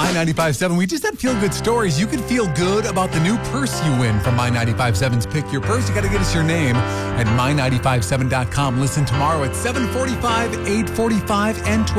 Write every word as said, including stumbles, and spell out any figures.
My ninety-five seven. We just had feel-good stories. You could feel good about the new purse you win from My ninety-five seven's Pick Your Purse. You got to get us your name at my nine five seven dot com. Listen tomorrow at seven forty-five, eight forty-five, and twelve.